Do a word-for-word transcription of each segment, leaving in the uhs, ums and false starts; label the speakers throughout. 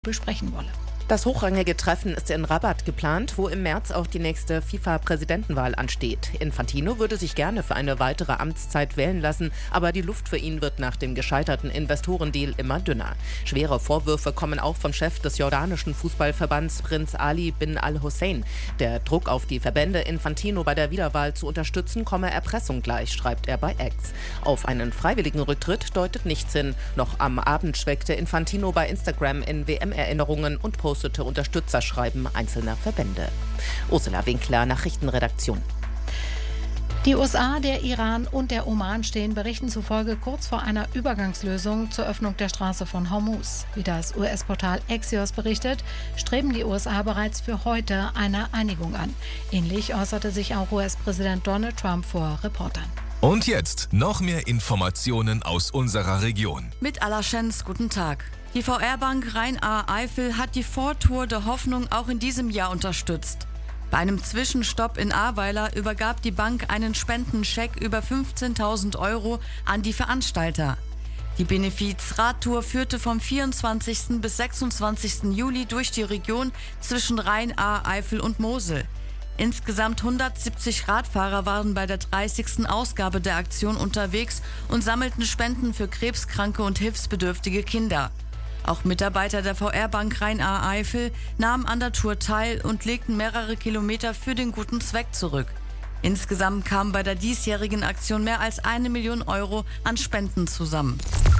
Speaker 1: besprechen wolle.
Speaker 2: Das hochrangige Treffen ist in Rabat geplant, wo im März auch die nächste FIFA-Präsidentenwahl ansteht. Infantino würde sich gerne für eine weitere Amtszeit wählen lassen, aber die Luft für ihn wird nach dem gescheiterten Investorendeal immer dünner. Schwere Vorwürfe kommen auch vom Chef des jordanischen Fußballverbands Prinz Ali bin al-Hussein. Der Druck auf die Verbände, Infantino bei der Wiederwahl zu unterstützen, komme Erpressung gleich, schreibt er bei X. Auf einen freiwilligen Rücktritt deutet nichts hin. Noch am Abend schwelgte Infantino bei Instagram in W M-Erinnerungen und postete Unterstützerschreiben einzelner Verbände. Ursula Winkler, Nachrichtenredaktion.
Speaker 1: Die U S A, der Iran und der Oman stehen Berichten zufolge kurz vor einer Übergangslösung zur Öffnung der Straße von Hormuz. Wie das U S-Portal Axios berichtet, streben die U S A bereits für heute eine Einigung an. Ähnlich äußerte sich auch U S-Präsident Donald Trump vor Reportern.
Speaker 3: Und jetzt noch mehr Informationen aus unserer Region.
Speaker 4: Mit Alaschens, guten Tag. Die V R-Bank Rhein-Ahr-Eifel hat die Vortour der Hoffnung auch in diesem Jahr unterstützt. Bei einem Zwischenstopp in Ahrweiler übergab die Bank einen Spendenscheck über fünfzehntausend Euro an die Veranstalter. Die Benefiz-Radtour führte vom vierundzwanzigsten bis sechsundzwanzigsten Juli durch die Region zwischen Rhein, Ahr, Eifel und Mosel. Insgesamt hundertsiebzig Radfahrer waren bei der dreißigsten Ausgabe der Aktion unterwegs und sammelten Spenden für krebskranke und hilfsbedürftige Kinder. Auch Mitarbeiter der V R-Bank Rhein-Ahr-Eifel nahmen an der Tour teil und legten mehrere Kilometer für den guten Zweck zurück. Insgesamt kamen bei der diesjährigen Aktion mehr als eine Million Euro an Spenden zusammen.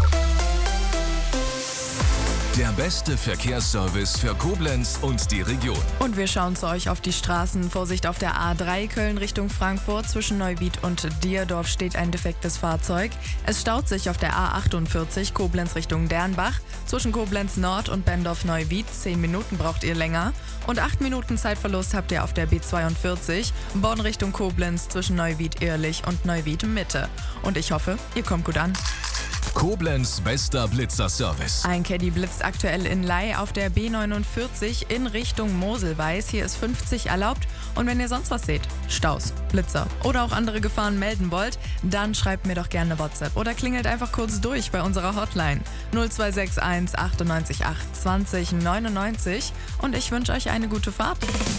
Speaker 3: Der beste Verkehrsservice für Koblenz und die Region.
Speaker 5: Und wir schauen zu euch auf die Straßen. Vorsicht auf der A drei Köln Richtung Frankfurt. Zwischen Neuwied und Dierdorf steht ein defektes Fahrzeug. Es staut sich auf der A achtundvierzig Koblenz Richtung Dernbach. Zwischen Koblenz Nord und Bendorf-Neuwied. Zehn Minuten braucht ihr länger. Und acht Minuten Zeitverlust habt ihr auf der B zweiundvierzig. Bonn Richtung Koblenz zwischen Neuwied-Ehrlich und Neuwied-Mitte. Und ich hoffe, ihr kommt gut an.
Speaker 3: Koblenz bester Blitzer-Service.
Speaker 5: Ein Caddy blitzt aktuell in Ley auf der B neunundvierzig in Richtung Moselweiß. Hier ist fünfzig erlaubt. Und wenn ihr sonst was seht, Staus, Blitzer oder auch andere Gefahren melden wollt, dann schreibt mir doch gerne WhatsApp oder klingelt einfach kurz durch bei unserer Hotline null zwei sechs eins achtundneunzig acht zwanzig neunundneunzig und ich wünsche euch eine gute Fahrt.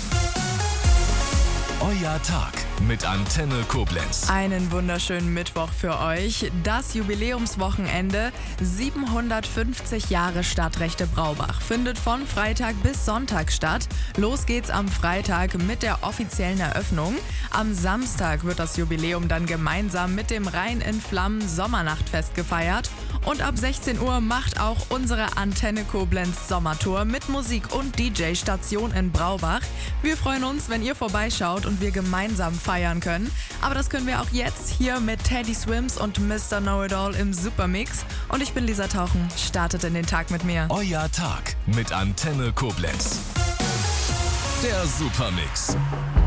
Speaker 3: Euer Tag mit Antenne Koblenz.
Speaker 5: Einen wunderschönen Mittwoch für euch. Das Jubiläumswochenende siebenhundertfünfzig Jahre Stadtrechte Braubach findet von Freitag bis Sonntag statt. Los geht's am Freitag mit der offiziellen Eröffnung. Am Samstag wird das Jubiläum dann gemeinsam mit dem Rhein in Flammen Sommernachtfest gefeiert. Und ab sechzehn Uhr macht auch unsere Antenne Koblenz Sommertour mit Musik und D J-Station in Braubach. Wir freuen uns, wenn ihr vorbeischaut und wir gemeinsam feiern können. Aber das können wir auch jetzt hier mit Teddy Swims und Mister Know-It-All im Supermix. Und ich bin Lisa Tauchen. Startet in den Tag mit mir.
Speaker 3: Euer Tag mit Antenne Koblenz. Der Supermix.